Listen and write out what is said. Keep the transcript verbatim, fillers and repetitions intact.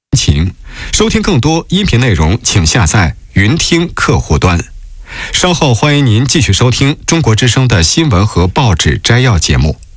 情。收听更多音频内容，请下载云听客户端。稍后欢迎您继续收听中国之声的新闻和报纸摘要节目。